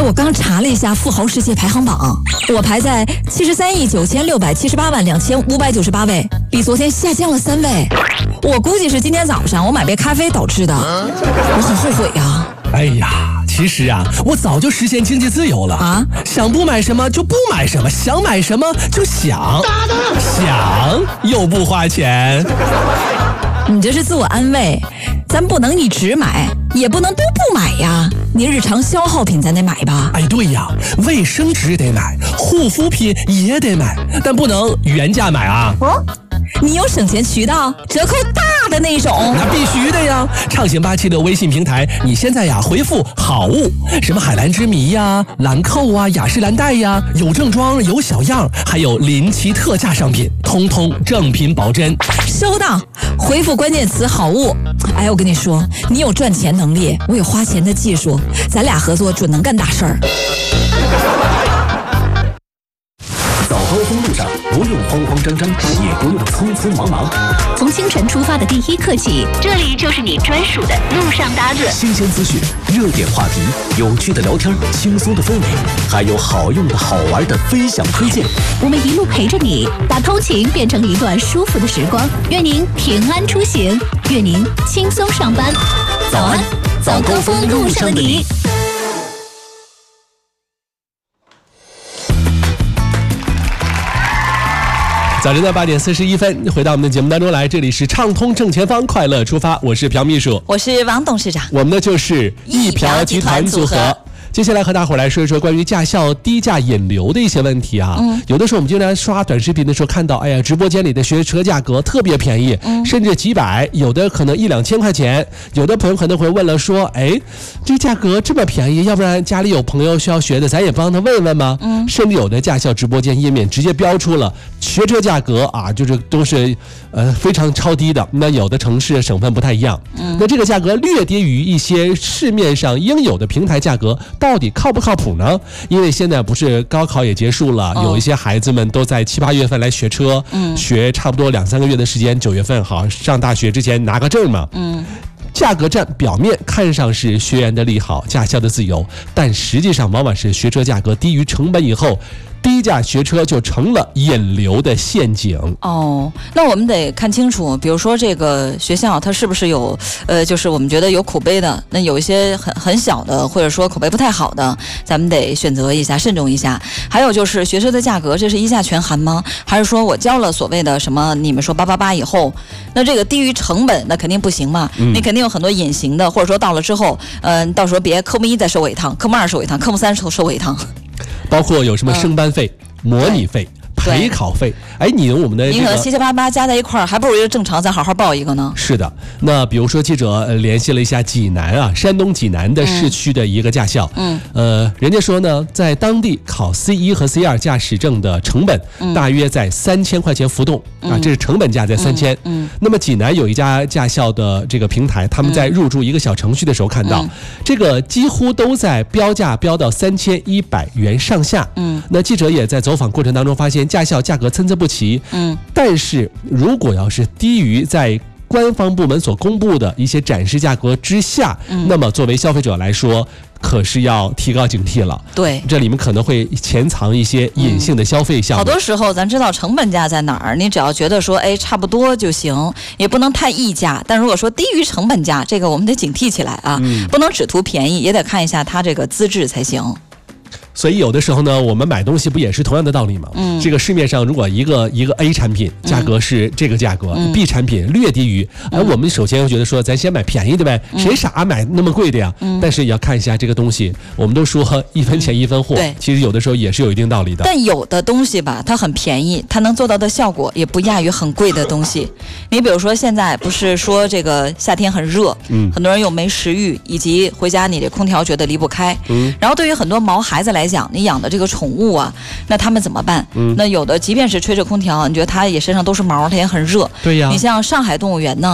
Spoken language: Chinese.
我刚查了一下富豪世界排行榜，我排在73亿9678万2598位，比昨天下降了3位。我估计是今天早上我买杯咖啡导致的，我很后悔呀。 哎呀，其实啊，我早就实现经济自由了啊！想不买什么就不买什么，想买什么就想又不花钱。 你这是自我安慰，咱不能一直买，也不能都不买呀。你日常消耗品咱得买吧？ 哎，对呀，卫生纸得买，护肤品也得买，但不能原价买啊。 你有省钱渠道，折扣大的那种？ 那必须的呀！畅行87的微信平台，你现在呀回复好物，什么海蓝之谜呀、兰蔻啊、雅诗兰黛呀，有正装有小样，还有临期特价商品，通通正品保真。 收到，回复关键词好物。哎，我跟你说，你有赚钱能力，我有花钱的技术，咱俩合作准能干大事儿。 早高峰路上不用慌慌张张，也不用匆匆忙忙。 从清晨出发的第一刻起，这里就是你专属的路上搭子。 新鲜资讯、热点话题、有趣的聊天、轻松的氛围，还有好用的好玩的分享推荐。 我们一路陪着你，把通勤变成一段舒服的时光。愿您平安出行，愿您轻松上班。早安，早高峰路上的你。 早晨的8点41分，回到我们的节目当中来，这里是畅通正前方，快乐出发，我是朴秘书， 我是王董事长， 我们的就是一朴集团组合。接下来和大伙来说一说关于驾校低价引流的一些问题啊。有的时候我们经常刷短视频的时候看到，哎呀，直播间里的学车价格特别便宜，甚至几百，有的可能1-2千块钱。有的朋友可能会问了说，哎，这价格这么便宜，要不然家里有朋友需要学的，咱也帮他问问吗？甚至有的驾校直播间页面直接标出了学车价格啊，就是都是非常超低的。那有的城市省份不太一样，那这个价格略低于一些市面上应有的平台价格。到底靠不靠谱呢？因为现在不是高考也结束了，有一些孩子们都在7、8月份来学车，学差不多2-3个月的时间，9月份好上大学之前拿个证嘛。价格战表面看上是学员的利好，驾校的自由，但实际上往往是学车价格低于成本以后，低价学车就成了引流的陷阱。 那我们得看清楚，比如说这个学校它是不是有就是我们觉得有口碑的，那有一些很小的，或者说口碑不太好的，咱们得选择一下，慎重一下。还有就是学车的价格，这是一价全含吗？还是说我交了所谓的什么你们说888以后，那这个低于成本那肯定不行嘛，你肯定有很多隐形的，或者说到了之后到时候别科目1再收我一趟，科目2收我一趟，科目3收我一趟， 包括有什么升班费、模拟费、陪考费，哎，你用我们的你可能7、8、8加在一块儿，还不如一个正常咱好好报一个呢。 是的，那比如说记者联系了一下济南啊，山东济南的市区的一个驾校，人家说呢，在当地考C1和C2驾驶证的成本大约在3000块钱浮动啊，这是成本价在3000。那么济南有一家驾校的这个平台，他们在入驻一个小程序的时候看到，这个几乎都在标价标到3100元上下。那记者也在走访过程当中发现，驾校价格参差不齐，但是如果要是低于在官方部门所公布的一些展示价格之下，那么作为消费者来说，可是要提高警惕了。 对， 这里面可能会潜藏一些隐性的消费项目。 好多时候咱知道成本价在哪儿，你只要觉得说，哎，差不多就行，也不能太溢价。但如果说低于成本价，这个我们得警惕起来啊，不能只图便宜，也得看一下它这个资质才行。 所以有的时候呢，我们买东西不也是同样的道理吗？这个市面上如果一个 A 产品价格是这个价格，B 产品略低于，我们首先会觉得说，咱先买便宜的呗，谁傻买那么贵的呀？但是也要看一下这个东西，我们都说1分钱1分货，其实有的时候也是有一定道理的。 但有的东西吧，它很便宜，它能做到的效果也不亚于很贵的东西。你比如说现在不是说这个夏天很热，很多人又没食欲，以及回家你这空调觉得离不开，然后对于很多毛孩子来讲，你养的这个宠物啊，那他们怎么办？那有的即便是吹着空调，你觉得它也身上都是毛，它也很热。 对呀， 你像上海动物园呢，